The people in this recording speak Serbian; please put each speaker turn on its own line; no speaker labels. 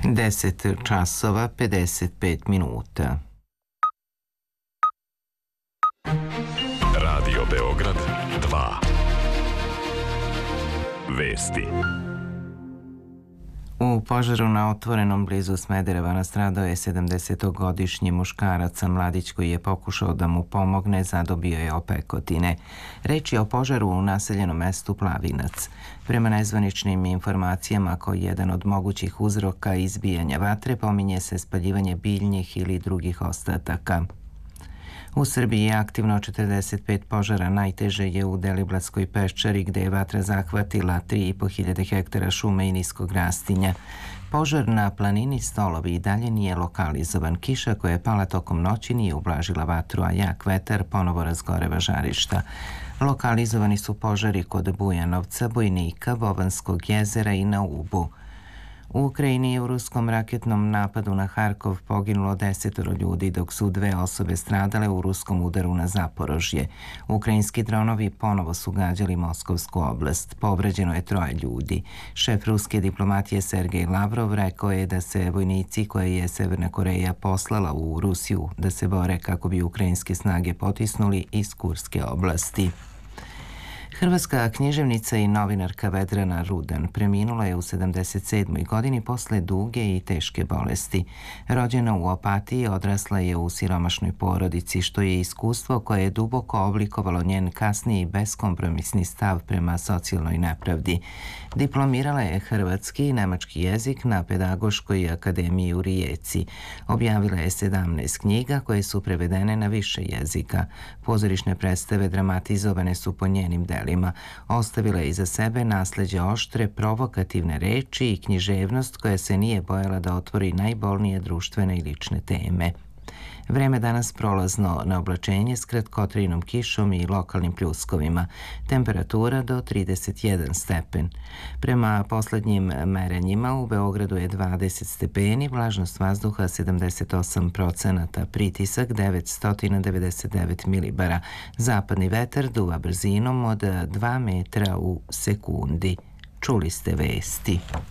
10 časova 55 minuta.
Radio Beograd 2. Vesti.
U požaru na otvorenom blizu Smedereva nastradao je 70-godišnji muškarac, a mladić koji je pokušao da mu pomogne zadobio je opekotine. Reč je o požaru u naseljenom mestu Plavinac. Prema nezvaničnim informacijama, kao jedan od mogućih uzroka izbijanja vatre pominje se spaljivanje biljnih ili drugih ostataka. U Srbiji je aktivno 45 požara, najteže je u Deliblatskoj peščari gde je vatra zahvatila 3.500 hektara šume i niskog rastinja. Požar na planini Stolovi i dalje nije lokalizovan. Kiša koja je pala tokom noći nije ublažila vatru, a jak vetar ponovo razgoreva žarišta. Lokalizovani su požari kod Bujanovca, Bojnika, Bovanskog jezera i na Ubu. U Ukrajini je u ruskom raketnom napadu na Harkov poginulo 10 ljudi, dok su 2 osobe stradale u ruskom udaru na Zaporožje. Ukrajinski dronovi ponovo su gađali Moskovsku oblast. Povređeno je 3 ljudi. Šef ruske diplomatije Sergej Lavrov rekao je da se vojnici koje je Severna Koreja poslala u Rusiju da se bore kako bi ukrajinske snage potisnuli iz Kurske oblasti. Hrvatska književnica i novinarka Vedrana Rudan preminula je u 77. godini posle duge i teške bolesti. Rođena u Opatiji, odrasla je u siromašnoj porodici, što je iskustvo koje je duboko oblikovalo njen kasniji beskompromisni stav prema socijalnoj nepravdi. Diplomirala je hrvatski i nemački jezik na Pedagoškoj akademiji u Rijeci. Objavila je 17 knjiga koje su prevedene na više jezika. Pozorišne predstave dramatizovane su po njenim delima. Ostavila je iza sebe nasleđe oštre, provokativne reči i književnost koja se nije bojala da otvori najbolnije društvene i lične teme. Vreme danas prolazno na oblačenje s kratkotrajnom kišom i lokalnim pljuskovima. Temperatura do 31 stepen. Prema poslednjim merenjima u Beogradu je 20 stepeni, vlažnost vazduha 78%, pritisak 999 milibara. Zapadni vetar duva brzinom od 2 metra u sekundi. Čuli ste vesti.